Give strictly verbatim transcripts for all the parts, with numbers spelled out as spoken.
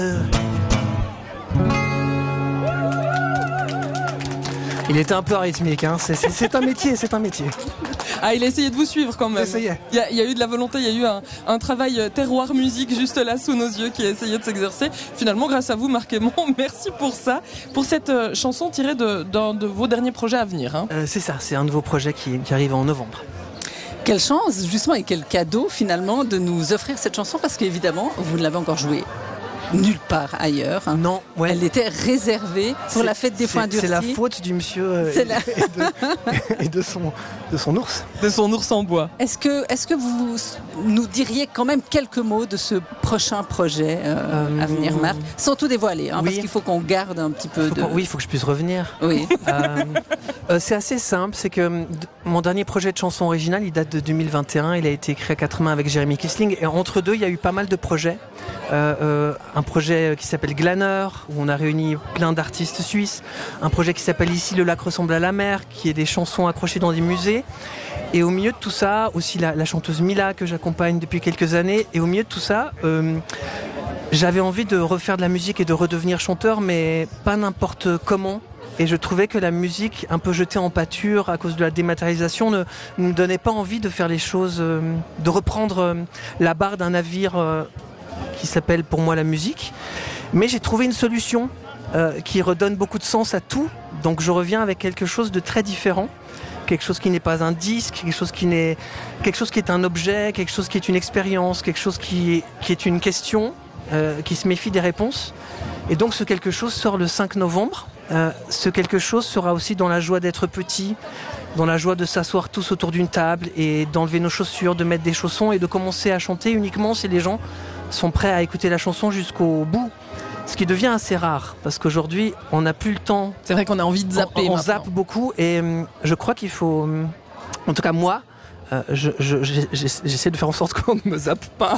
Il était un peu arythmique, hein. c'est, c'est, c'est un métier, c'est un métier. Ah, il a essayé de vous suivre quand même. Il y a, il y a eu de la volonté, il y a eu un, un travail terroir musique juste là sous nos yeux qui a essayé de s'exercer. Finalement, grâce à vous, Marc Aymon, merci pour ça, pour cette euh, chanson tirée de, d'un de vos derniers projets à venir. Hein. Euh, c'est ça, c'est un nouveau projet qui, qui arrive en novembre. Quelle chance, justement, et quel cadeau finalement de nous offrir cette chanson, parce qu'évidemment, vous ne l'avez encore jouée nulle part ailleurs. Hein. Non, ouais. Elle était réservée pour c'est, la fête des foins durcis. C'est la faute du monsieur euh, et, la... et, de, et de, son, de son ours. De son ours en bois. Est-ce que, est-ce que vous nous diriez quand même quelques mots de ce prochain projet euh, euh, à venir, Marc, sans tout dévoiler, hein, oui. Parce qu'il faut qu'on garde un petit peu de... Oui, il faut que je puisse revenir. Oui. euh, euh, c'est assez simple, c'est que d- mon dernier projet de chanson originale, il date de deux mille vingt et un, il a été écrit à quatre mains avec Jérémy Kissling, et entre deux, il y a eu pas mal de projets. Euh, euh, un projet qui s'appelle Glaner, où on a réuni plein d'artistes suisses, un projet qui s'appelle Ici le lac ressemble à la mer, qui est des chansons accrochées dans des musées, et au milieu de tout ça, aussi la, la chanteuse Mila que j'accompagne depuis quelques années, et au milieu de tout ça, euh, j'avais envie de refaire de la musique et de redevenir chanteur, mais pas n'importe comment. Et je trouvais que la musique, un peu jetée en pâture à cause de la dématérialisation, ne, ne me donnait pas envie de faire les choses, euh, de reprendre euh, la barre d'un navire euh, qui s'appelle pour moi la musique. Mais j'ai trouvé une solution euh, qui redonne beaucoup de sens à tout. Donc je reviens avec quelque chose de très différent. Quelque chose qui n'est pas un disque, quelque chose qui, n'est, quelque chose qui est un objet, quelque chose qui est une expérience, quelque chose qui est, qui est une question, euh, qui se méfie des réponses. Et donc ce quelque chose sort le cinq novembre. Euh, ce quelque chose sera aussi dans la joie d'être petit, dans la joie de s'asseoir tous autour d'une table et d'enlever nos chaussures, de mettre des chaussons et de commencer à chanter uniquement si les gens sont prêts à écouter la chanson jusqu'au bout. Ce qui devient assez rare, parce qu'aujourd'hui, on n'a plus le temps. C'est vrai qu'on a envie de zapper. On, on zappe beaucoup, et euh, je crois qu'il faut... Euh, en tout cas, moi, euh, je, je, j'essaie de faire en sorte qu'on ne me zappe pas.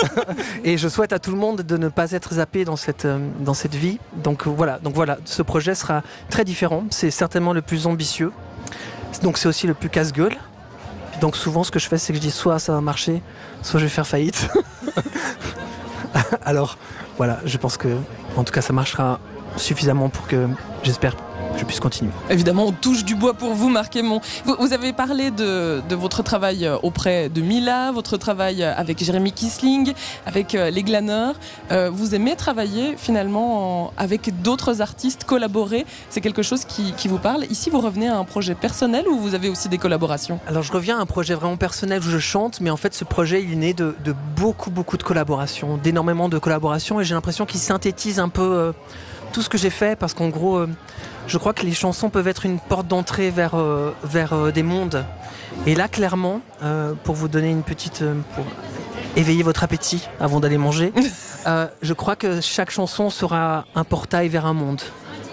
Et je souhaite à tout le monde de ne pas être zappé dans cette, euh, dans cette vie. Donc, euh, voilà. Donc voilà, ce projet sera très différent. C'est certainement le plus ambitieux. Donc c'est aussi le plus casse-gueule. Donc souvent, ce que je fais, c'est que je dis soit ça va marcher, soit je vais faire faillite. Alors... Voilà, je pense que, en tout cas, ça marchera suffisamment pour que, j'espère, je puisse continuer. Évidemment, on touche du bois pour vous, Marc Aymon. Vous, vous avez parlé de, de votre travail auprès de Mila, votre travail avec Jérémy Kissling, avec euh, les Glaneurs. Euh, vous aimez travailler finalement en, avec d'autres artistes, collaborer. C'est quelque chose qui, qui vous parle. Ici, vous revenez à un projet personnel ou vous avez aussi des collaborations ? Alors, je reviens à un projet vraiment personnel où je chante, mais en fait, ce projet, il est né de, de beaucoup, beaucoup de collaborations, d'énormément de collaborations, et j'ai l'impression qu'il synthétise un peu euh, tout ce que j'ai fait, parce qu'en gros... Euh, Je crois que les chansons peuvent être une porte d'entrée vers, euh, vers euh, des mondes. Et là, clairement, euh, pour vous donner une petite... Euh, pour éveiller votre appétit avant d'aller manger, euh, je crois que chaque chanson sera un portail vers un monde.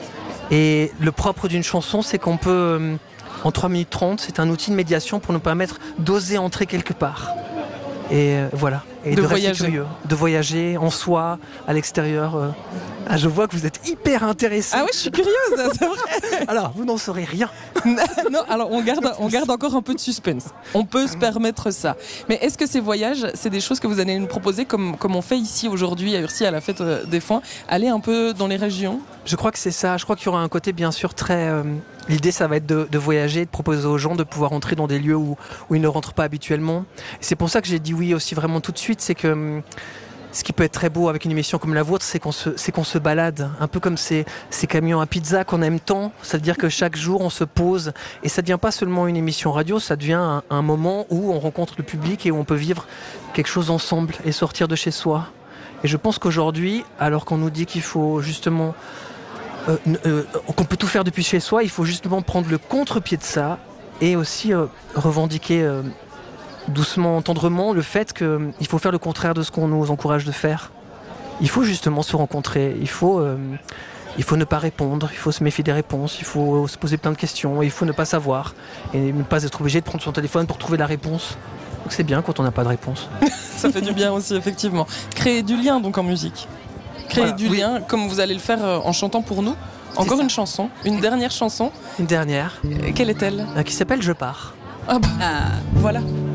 Et le propre d'une chanson, c'est qu'on peut, euh, en trois minutes trente, c'est un outil de médiation pour nous permettre d'oser entrer quelque part. Et euh, voilà. Et de, de voyager. rester curieux, de voyager en soi, à l'extérieur. Euh. Ah, je vois que vous êtes hyper intéressés. Ah oui, je suis curieuse, c'est vrai. Alors, vous n'en saurez rien. Non, alors on garde, on garde encore un peu de suspense. On peut se permettre ça. Mais est-ce que ces voyages, c'est des choses que vous allez nous proposer comme, comme on fait ici aujourd'hui à Urcy à la fête des foins, aller un peu dans les régions ? Je crois que c'est ça. Je crois qu'il y aura un côté bien sûr très... Euh, l'idée, ça va être de, de voyager, de proposer aux gens de pouvoir entrer dans des lieux où, où ils ne rentrent pas habituellement. Et c'est pour ça que j'ai dit oui aussi vraiment tout de suite. C'est que ce qui peut être très beau avec une émission comme la vôtre, c'est qu'on se, c'est qu'on se balade. Un peu comme ces, ces camions à pizza qu'on aime tant. C'est-à-dire que chaque jour, on se pose. Et ça ne devient pas seulement une émission radio, ça devient un, un moment où on rencontre le public et où on peut vivre quelque chose ensemble et sortir de chez soi. Et je pense qu'aujourd'hui, alors qu'on nous dit qu'il faut justement... Euh, euh, qu'on peut tout faire depuis chez soi, il faut justement prendre le contre-pied de ça et aussi euh, revendiquer euh, doucement, tendrement le fait qu'il faut faire le contraire de ce qu'on nous encourage de faire. Il faut justement se rencontrer, il faut, euh, il faut ne pas répondre, il faut se méfier des réponses, il faut se poser plein de questions, il faut ne pas savoir et ne pas être obligé de prendre son téléphone pour trouver la réponse. Donc c'est bien quand on n'a pas de réponse. Ça fait du bien aussi, effectivement. Créer du lien donc en musique. Créer voilà, du oui. lien, comme vous allez le faire en chantant pour nous. Encore c'est une ça. chanson, une dernière chanson. Une dernière. Euh, quelle est-elle ? euh, Qui s'appelle Je pars. Ah bah, ah. Voilà.